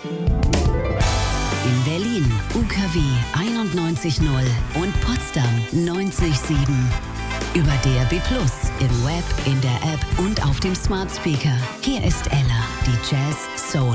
In Berlin UKW 91.0 und Potsdam 90.7. Über DAB+, im Web, in der App und auf dem Smart Speaker. Hier ist Ella, die Jazz, Soul